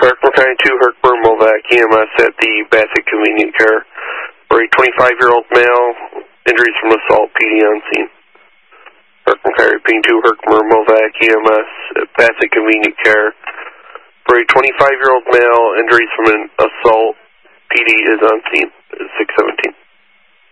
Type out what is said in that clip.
Parkland County 2, Herkimer Movac EMS at the Bassett Convenient Care. For a 25-year-old male, injuries from assault, PD on scene. Parkland County 2, Herkimer Movac EMS at Bassett Convenient Care. For a 25-year-old male, injuries from an assault, PD is on scene. 617.